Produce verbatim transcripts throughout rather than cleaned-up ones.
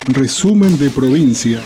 Resumen de provincia.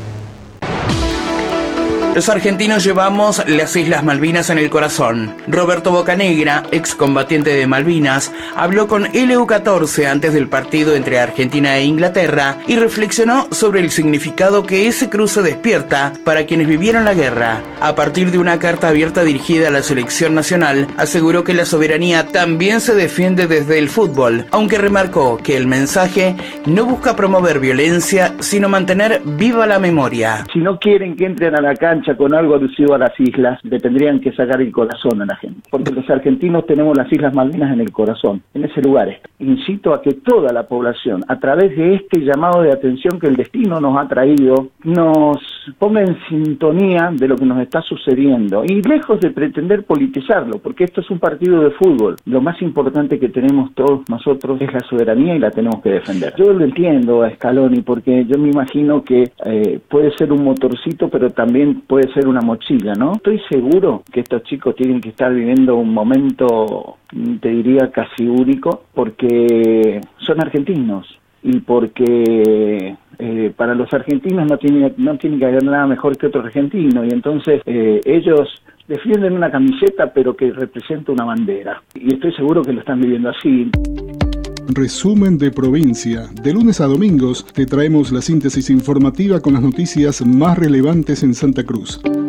Los argentinos llevamos las Islas Malvinas en el corazón. Roberto Bocanegra, excombatiente de Malvinas, habló con L U catorce antes del partido entre Argentina e Inglaterra y reflexionó sobre el significado que ese cruce despierta para quienes vivieron la guerra. A partir de una carta abierta dirigida a la selección nacional, aseguró que la soberanía también se defiende desde el fútbol, aunque remarcó que el mensaje no busca promover violencia, sino mantener viva la memoria. Si no quieren que entren a la cancha con algo alusivo a las islas, le tendrían que sacar el corazón a la gente, porque los argentinos tenemos las Islas Malvinas en el corazón, en ese lugar está. Incito a que toda la población, a través de este llamado de atención que el destino nos ha traído, nos ponga en sintonía de lo que nos está sucediendo, y lejos de pretender politizarlo, porque esto es un partido de fútbol. Lo más importante que tenemos todos nosotros es la soberanía y la tenemos que defender. Yo lo entiendo a Scaloni, porque yo me imagino que eh, puede ser un motorcito, pero también puede ser una mochila, ¿no? Estoy seguro que estos chicos tienen que estar viviendo un momento, te diría, casi único, porque son argentinos y porque eh, para los argentinos no tiene, no tiene que haber nada mejor que otro argentino, y entonces eh, ellos defienden una camiseta pero que representa una bandera, y estoy seguro que lo están viviendo así. Resumen de provincia. De lunes a domingos te traemos la síntesis informativa con las noticias más relevantes en Santa Cruz.